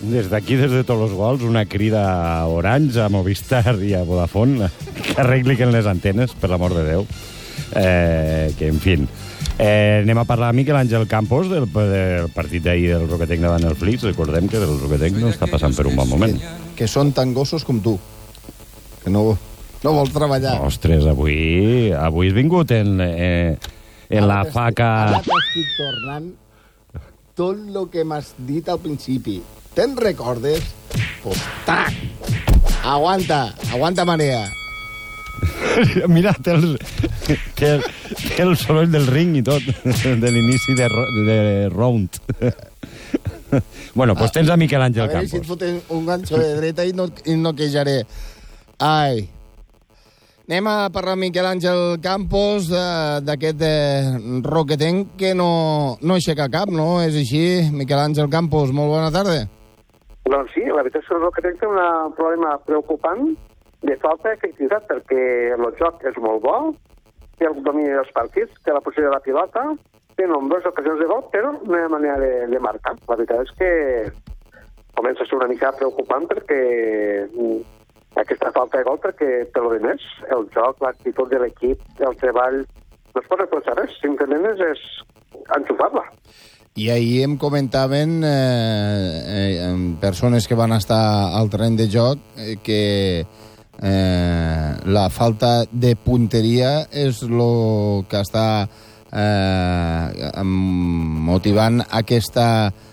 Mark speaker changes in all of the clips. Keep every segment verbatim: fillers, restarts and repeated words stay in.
Speaker 1: des d'aquí, des de tots els gols, una crida a Orange, a Movistar i a Vodafone que arreglin les antenes, per l'amor de Déu. Eh, que, en fi... Eh, anem a parlar a Miquel Àngel Campos del, del partit d'ahir del Roquetenc davant el Flix. Recordem que el Roquetenc no està passant per un bon moment.
Speaker 2: Que són tan gossos com tu. Que no, no vols treballar.
Speaker 1: Ostres, avui, avui has vingut en, eh, en la faca...
Speaker 2: Ara t'estic tornant tot el que m'has dit al principi. Te'n recordes? Pues, tac! Aguanta, aguanta marea.
Speaker 1: Mira, té el, té, el, té el soroll del ring i tot, de l'inici de, de round. Bueno, doncs tens a Miquel Àngel Campos.
Speaker 2: A veure si et foten un ganxo de dreta i no, i no quejaré. Ai. Anem a parlar amb Miquel Àngel Campos d'aquest Roquetenc que no, no aixeca cap, no? És així, Miquel Àngel Campos, molt bona tarda.
Speaker 3: Doncs sí, la veritat és que el Roquetenc té un problema preocupant de falta d'efectivitat, perquè el joc és molt bo, té el domini dels partits, té la posició de la pilota, té nombroses ocasions de gol, però no hi ha manera de, de marcar. La veritat és que comença a ser una mica preocupant perquè aquesta falta de gol, perquè per lo de més, el joc, l'actitud de l'equip, el treball, no es pot reprochar res, simplement és, és enxufar-la.
Speaker 2: I ahir em comentaven eh, eh, persones que van estar al terreny de joc eh, que eh, la falta de punteria és el que està eh, motivant aquesta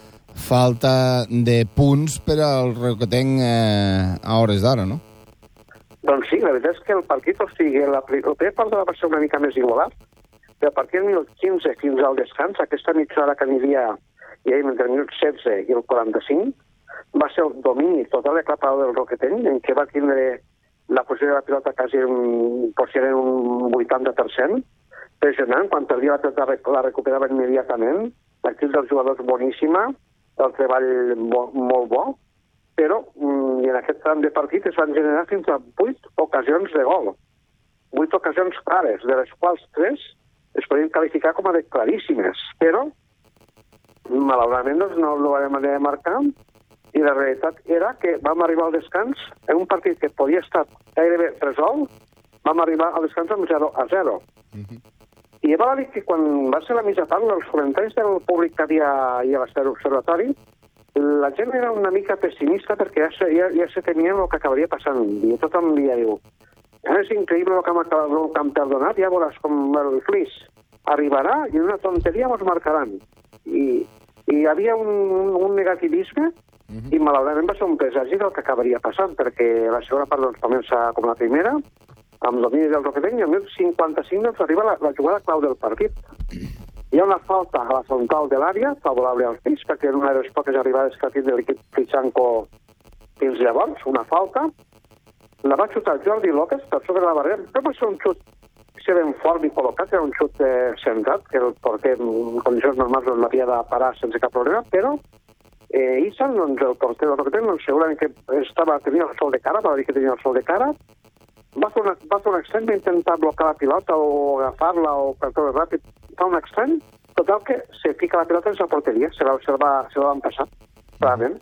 Speaker 2: falta de punts per al Roquetenc eh, a hores d'ara, no?
Speaker 3: Doncs sí, la veritat és que el partit, o sigui, la, el primer part va ser una mica més igualat, però a partir del minut quinze fins al descans, aquesta mitja hora que aniria i ahir entre el minut setze i el quaranta-cinc, va ser el domini total de clapador del Roquetenc, en què va tindre la posició de la pilota quasi un, possiblement un vuitanta per cent, pressionant, quan perdia la pilota la recuperava immediatament, l'actitud dels jugadors boníssima, el treball bo, molt bo, però mm, en aquest tram de partit es van generar fins a vuit ocasions de gol. Vuit ocasions clares, de les quals tres es podien qualificar com a de claríssimes, però malauradament doncs, no, no va haver manera de marcar, i la realitat era que vam arribar al descans en un partit que podia estar gairebé resolt, vam arribar al descans amb zero a zero. Uh-huh. I val a dir que quan va ser la mitja part, els comentaris del públic que havia i a l'observatori, la gent era una mica pessimista perquè ja se, ja, ja se temia el que acabaria passant, i tothom dia diu: és increïble el que m'han perdonat, ja veuràs com el Flix arribarà i una tonteria mos marcaran. I, i hi havia un, un negativisme uh-huh. i malauradament va ser un presagi del que acabaria passant, perquè la segona part doncs, comença com la primera, amb domini del Roquetenc, i al minut cinquanta-cinc doncs, arriba la, la jugada clau del partit. Hi ha una falta a la frontal de l'àrea, favorable al Flix, perquè era una de les poques arribades que ha tingut l'equip Flixanco fins llavors, una falta. La va xutar Jordi López per sobre de la barrera, però va ser un xut ser ben fort i col·locat, era un xut eh, centrat, que el porter en condicions normals no l'havia de parar sense cap problema, però eh, Isan, doncs, el porter del Roquetenc, doncs, segurament que estava, tenia el sol de cara, va dir que tenia el sol de cara, va fer, una, va fer un extrem, va intentar blocar la pilota o agafar-la o per tot ràpid, fa un extrem, total que se fica la pilota en la porteria, se la, se la, va, se la van passar, clarament.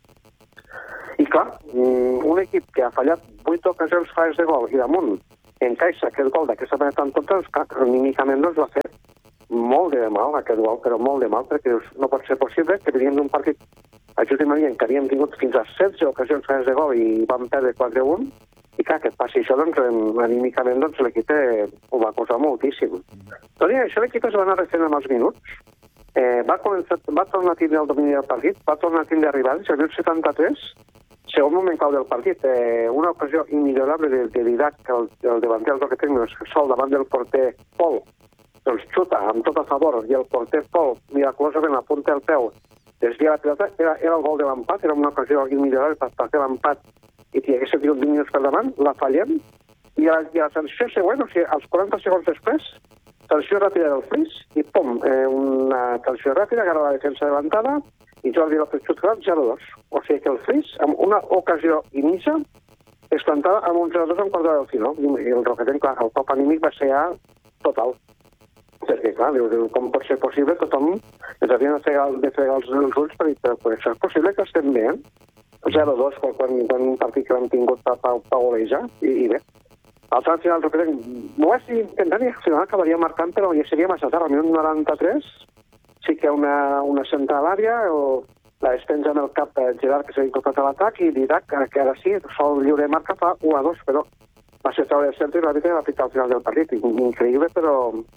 Speaker 3: I clar, un equip que ha fallat vuit ocasions clares de gol i damunt encaixa aquest gol d'aquesta manera tan tonta, doncs anímicament doncs, va fer molt de mal aquest gol, però molt de mal, perquè no pot ser possible que veníem d'un partit ajudem a dir que havíem tingut fins a setze ocasions clares de gol i vam perdre quatre a un, i clar, que passi això, doncs, anímicament doncs, l'equip ho va acusar moltíssim. Tot i això, l'equip es va anar refent amb els minuts, eh, va, començar, va tornar a tindre el domini del partit, va tornar a tindre arribades, i al minut setanta-tres, segon moment clau del partit, eh, una ocasió immillorable de, de Didac, el, el davanter del Roquetenc, sol davant del porter Pol, doncs xuta amb tot a favor, i el porter Pol, miraculosament, la punta del peu, desvia la pilota, era, era el gol de l'empat, era una ocasió immillorable per, per fer l'empat, i si hagués tingut vint minuts per davant, la fallem, i a, i a la sanció següent, o sigui, als quaranta segons després, sanció ràpida del Flix, i pum, eh, una sanció ràpida, agarra la defensa adelantada, i Jordi López xutrat zero dos. O sigui que el Flix, amb una ocasió inicia, es plantava amb un zero dos en quart d'hora del final. I el Roquetenc, clar, el cop anímic va ser ja total. perquè, clar, diu, diu, com pot ser possible que tothom ens havien de fregar, de fregar els, els ulls per dir, però això és possible que estem bé, eh? zero dos, quan, quan, quan un partit que l'hem tingut per, per, per golejar, i, i bé. Al tram final, m'ho vaig intentar i al final acabaria marcant, però ja seria massa tard. Al minut noranta-tres sí que una, una centra a l'àrea, o la despenja en el cap de Gerard, que s'ha incorporat a l'atac, i Didac, que ara sí, sol lliure marca, fa u a dos, però va ser treure el centre i l'àrbitre va pitar al final del partit. Increïble, però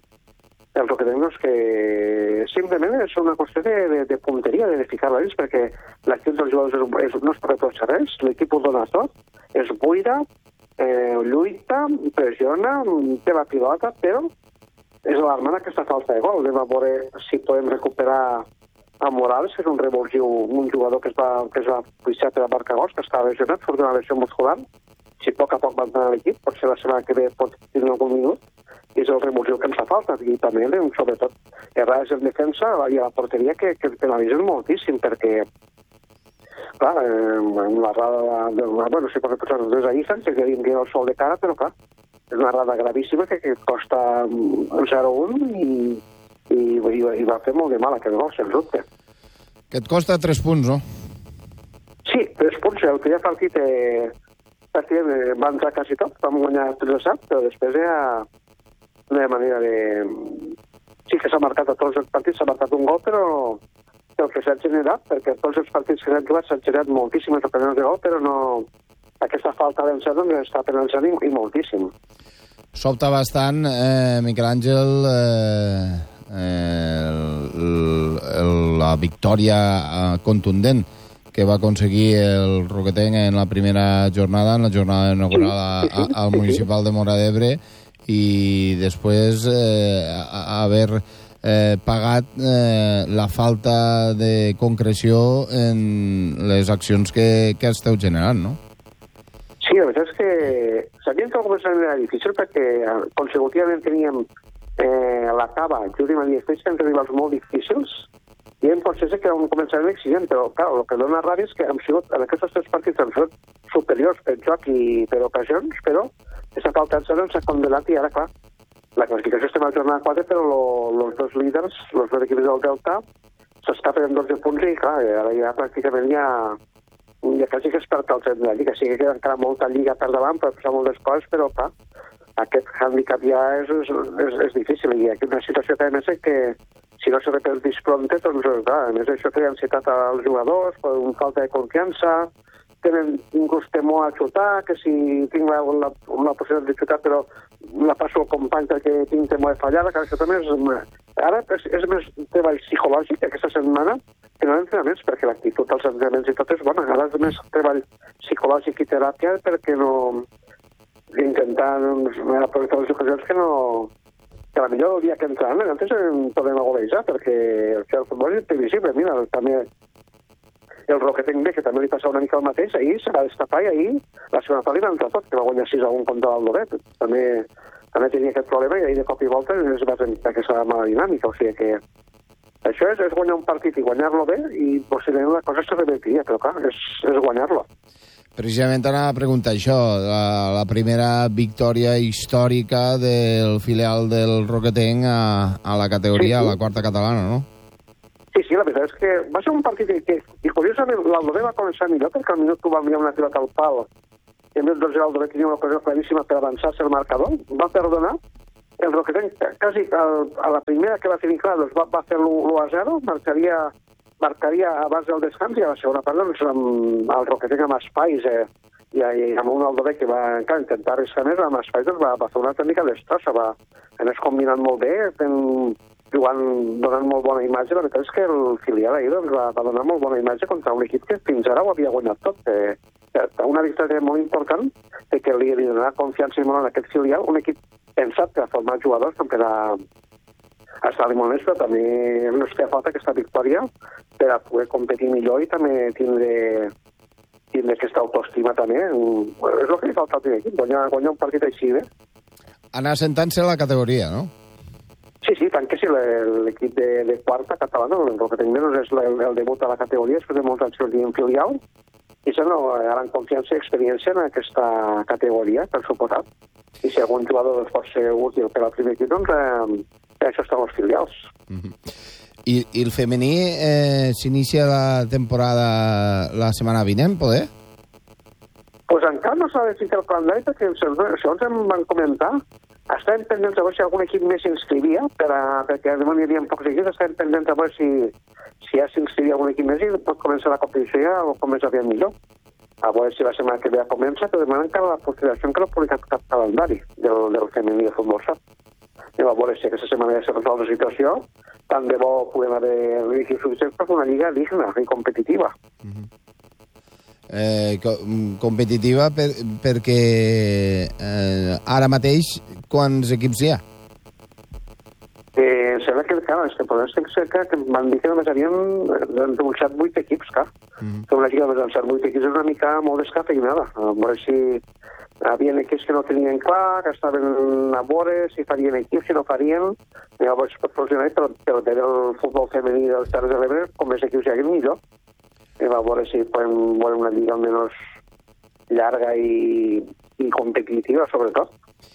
Speaker 3: el que tenim és que simplement és una qüestió de, de, de punteria, de ficar-la dins, perquè l'actitud dels jugadors és, és, no es pot reprochar res, l'equip ho dona tot, és buida, eh, lluita, pressiona, té la pilota, però és alarmant aquesta falta de gol. Anem a veure si podem recuperar a Morales, que és un revulsiu, un jugador que es va, que es va puixar per a marcar gols, que estava lesionat, surt d'una lesió muscular. Si a poc a poc va entrar a l'equip, potser la setmana que ve pot tenir algun minut, i és el revulsiu que ens fa falta. I també, sobretot, errades en defensa i a la porteria que, que penalitzen moltíssim, perquè, clar, eh, una errada, de, bueno, si pot posar els dos ahí, sense que hi el sol de cara, però, clar, és una errada gravíssima que, que costa zero un i, i, i, i va fer molt de mal aquest gol, sens dubte.
Speaker 2: Que et costa tres punts, no?
Speaker 3: Sí, tres punts. El primer partit eh, partit eh, va entrar quasi tot, vam guanyar tres a set, però després ja no hi ha manera de... Sí que s'ha marcat a tots els partits, s'ha marcat un gol, però el que s'ha generat, perquè tots els partits que s'han jugat s'han generat moltíssimes ocasions de gol, però no... Aquesta falta d'encert doncs està penalitzant i, i moltíssim.
Speaker 2: Sobta bastant, eh, Miquel Àngel, eh, eh, el, el, la victòria eh, contundent que va aconseguir el Roquetenc en la primera jornada, en la jornada inaugural sí, sí, sí, al sí, municipal sí. de Móra d'Ebre, i després eh, haver eh, pagat eh, la falta de concreció en les accions que, que esteu generant, no?
Speaker 3: Sí, la veritat és que sabíem que el començament era difícil perquè consecutivament teníem eh, la Cava, Juli Maria Esteix, que ens rivals molt difícils, i em pot ser que era un començament exigent, però clar, el que dona ràbia és que hem sigut, en aquests tres partits hem sigut superiors per joc i per ocasions, però aquesta falta d'encert s'ha condenat i ara, clar, la classificació estem a la jornada quatre, però els dos líders, els dos equips del Delta, s'escapen en dotze punts i, clar, ara ja pràcticament ja... ja quasi que es perd el tren de la Lliga. Sí que queda encara molta Lliga per davant, per passar moltes coses, però, clar, aquest hàndicap ja és, és, és, és difícil. I aquí una situació que, a més, que si no se repertís prompte, doncs, clar, a més, això crea ansietat als jugadors, per una falta de confiança, tenen inclús temor a xutar, que si tinc la, la, la possibilitat de xutar, però la passo al company perquè tinc temor de fallar, que això també és... Ara és, és més treball psicològic aquesta setmana que no entrenaments, perquè l'actitud dels entrenaments i tot és bona. Ara és més treball psicològic i teràpia perquè no... intentar doncs, aprofitar les ocasions que no... que la millor el dia que entren, antes en tornem a golejar, perquè el futbol és imprevisible. Mira, també el Roquetenc B, que també li passa una mica el mateix, ahir se va destapar i ahir la segona part li va entrar tot, que va guanyar sis a un contra l'Aldoret. També, també tenia aquest problema i ahir de cop i volta es va tenir aquesta mala dinàmica. O sigui que això és, és guanyar un partit i guanyar-lo bé i possiblement la cosa se revertiria, però clar, és, és guanyar-lo.
Speaker 2: Precisament anava a preguntar això, la, la primera victòria històrica del filial del Roquetenc a, a la categoria, sí, sí. a la quarta catalana, no?
Speaker 3: Sí, sí, la veritat és que va ser un partit que, i curiosament, l'Aldoret va començar millor, perquè al minut que va enviar una pilota al pal, i en minut doncs l'Aldoret tenia una ocasió claríssima per avançar-se el marcador, va perdonar, el Roquetenc quasi al, a la primera que va tenir clar, doncs va, va fer l'u a zero, marcaria, marcaria abans del descans, i a la segona part, doncs, amb el Roquetenc amb espais, eh, i, i amb un Aldoret que va encara intentar arriscar més, amb espais, doncs, va, va fer una tècnica destrossa, va anar combinant molt bé, fent... jugant, donant molt bona imatge. La veritat és que el filial ahir doncs, va, va donar molt bona imatge contra un equip que fins ara ho havia guanyat tot. Eh, una victòria molt important de que li, li donarà confiança i molt en aquest filial, un equip pensat per a formar jugadors com per a estar limoners, però també no es feia falta aquesta victòria per a poder competir millor i també tindre, tindre aquesta autoestima també. És el que li falta al primer equip, guanyar, guanyar un partit així bé.
Speaker 2: Anar sentant-se a la categoria, no?
Speaker 3: Sí, sí, tant que sí, l'equip de, de quarta catalana, el Roquetenc menys és el, el debut a la categoria, després de molts anys que en filial, i això no, ara confiança i experiència en aquesta categoria, per suposat. I si algun jugador doncs, pot ser útil per al primer equip, doncs eh, Per això estan els filials.
Speaker 2: Mm-hmm. I, I el femení eh, s'inicia la temporada la setmana vinent, poder?
Speaker 3: Pues encara no s'ha definit el calendari perquè, segons em van comentar, estàvem pendents a veure si algun equip més s'inscrivia, per a, perquè de moment hi havia pocs equips, estàvem pendents a veure si, si ja s'inscrivia algun equip més i pot començar la competició ja o com més aviat millor. A veure si la setmana que ve ja comença, però demanen que la Federació encara no ha publicat cap calendari del, del femení de futbol sap. I a veure si aquesta setmana ja s'ha resolt la situació, tant de bo podem haver equips suficients per fer una lliga digna i competitiva.
Speaker 2: Mm-hmm. Eh, co competitiva per, perquè eh, ara mateix quants equips hi ha?
Speaker 3: Eh, sembla que, clar, és que podem ser que, que van dir que només havien rebutjat vuit equips, clar. Mm. Que una lliga només han set vuit equips és una mica molt descafeinada. A veure si hi havia equips que no tenien clar, que estaven a veure si farien equips, si no farien. I llavors pot funcionar, però, però té el futbol femení dels Terres de l'Ebre, com més equips hi hagi, millor. I a veure si podem veure una lliga almenys llarga i, i competitiva, sobretot.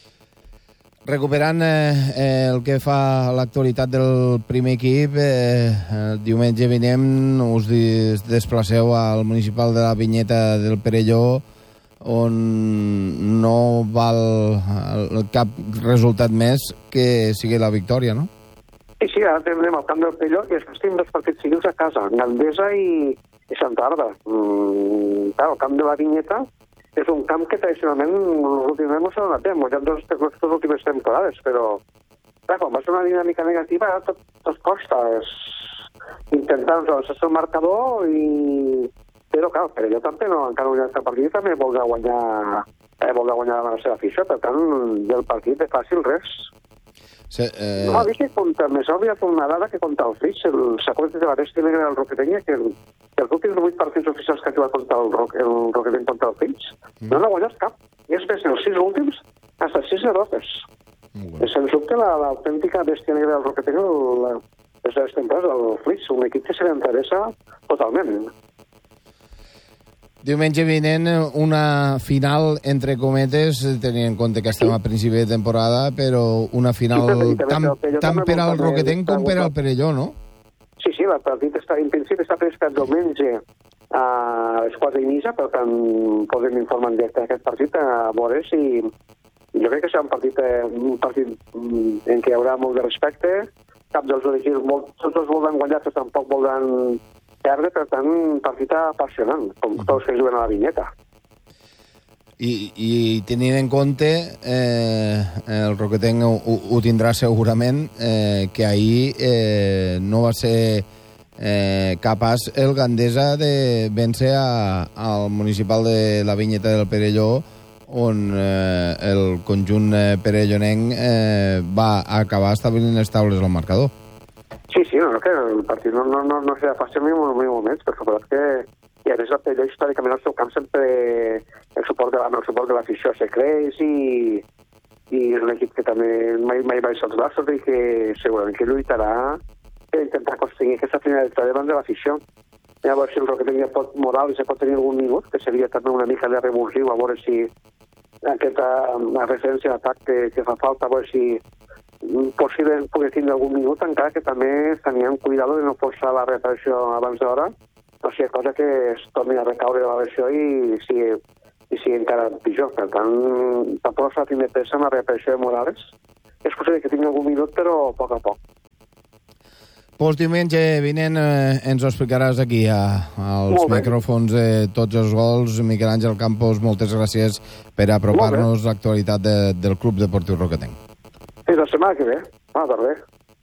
Speaker 2: Recuperant eh, eh, el que fa l'actualitat del primer equip, eh, el diumenge vinent us desplaceu al municipal de la Vinyeta del Perelló, on no val cap resultat més que sigui la victòria, no?
Speaker 3: Sí, sí, ara anem al camp del Perelló i després tenim dos partits seguits a casa, Gandesa i, i Santa Bàrbara. Mm, clar, el camp de la Vinyeta és un camp que tradicionalment últimament no s'ha donat bé, ja dos les últimes temporades, però clar, quan va ser una dinàmica negativa tot, tot costa, és intentar doncs, el marcador i... Però clar, però jo també no, encara no hi ha el partit també vol guanyar, eh, vol guanyar la seva afició, per tant, del partit de fàcil res.
Speaker 2: Sí, eh...
Speaker 3: No, ha vist que contra, més obvia una dada que contra el Flix, el Sacuet de la Bèstia Negra del Roquetenya, que, el, que els últims vuit partits oficials que ha jugat contra el, Ro, el Roqueteny contra el Flix, mm. no n'ha guanyat cap. I és més, els sis últims, fins a sis derrotes. Mm. És, sens dubte, l'autèntica Bèstia Negra del Roqueteny, les dues temporades, el Flix, un equip que se l'interessa totalment.
Speaker 2: Diumenge vinent una final, entre cometes, tenint en compte que estem a principi de temporada, però una final sí, tant, tant per al Roqueteny com per al Perelló, no?
Speaker 3: Sí, sí, el partit està, en principi està previst per diumenge a les quatre i mitja, per tant podem informar en directe d'aquest partit, a veure si... Jo crec que serà un partit, un partit en què hi haurà molt de respecte, cap dels equips, tots els volen guanyar, però tampoc volen perdre, per tant, partit apassionant, com tots que juguen a la Vinyeta.
Speaker 2: I, i tenint en compte, eh, el Roqueteny ho, ho tindrà segurament, eh, que ahir eh, no va ser eh, capaç el Gandesa de vèncer a, al municipal de la Vinyeta del Perelló, on eh, el conjunt perellonenc eh, va acabar establint les taules al marcador.
Speaker 3: Sí, sí, no, que el partit no, no, no, no serà fàcil en un moments, però suposo que i a més el Perelló històricament al seu camp sempre el suport de, el suport de l'afició se creix i, i és un equip que també mai, mai baixa els braços i que segurament que lluitarà per intentar aconseguir aquesta primera victòria davant de l'afició. Llavors, si el Roqueteny pot moral i se pot tenir algun minut, que seria també una mica de revulsiu, a veure si aquesta referència d'atac que, que fa falta, a veure si possible poder tindre algun minut, encara que també tenien cuidado de no forçar la reparació abans d'hora, no sigui cosa que es torni a recaure la versió i sigui, i sigui encara pitjor. Per tant, tampoc s'ha de tindre pressa en la reparació de Morales. És possible que tingui algun minut, però a poc a poc.
Speaker 2: Pues diumenge vinent eh, ens ho explicaràs aquí a, als micròfons de tots els gols. Miquel Àngel Campos, moltes gràcies per apropar-nos l'actualitat de, del Club Deportiu Roqueteny.
Speaker 3: Fins la setmana que ve. Bona tarda.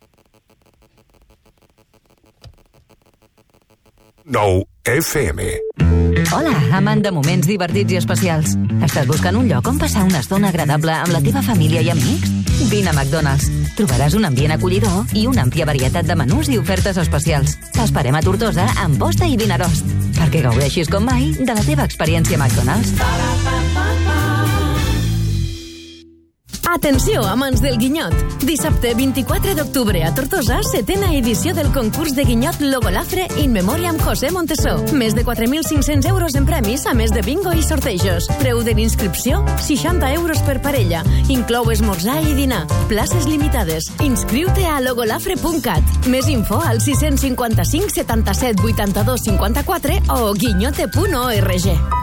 Speaker 4: nou F M.
Speaker 5: Hola, amant de moments divertits i especials. Estàs buscant un lloc on passar una estona agradable amb la teva família i amics? Vine a McDonald's. Trobaràs un ambient acollidor i una àmplia varietat de menús i ofertes especials. T'esperem a Tortosa, Amposta i Vinaròs, perquè gaudeixis com mai de la teva experiència McDonald's.
Speaker 6: Atenció, amants del guinyot! Dissabte vint-i-quatre d'octubre a Tortosa, setena edició del concurs de guinyot Logolafre in memoriam José Montesó. Més de quatre mil cinc-cents euros en premis, a més de bingo i sortejos. Preu de l'inscripció, seixanta euros per parella. Inclou esmorzar i dinar. Places limitades. Inscriu-te a logolafre punt cat. Més info al sis cinquanta-cinc setanta-set vuitanta-dos cinquanta-quatre o guinyote punt org.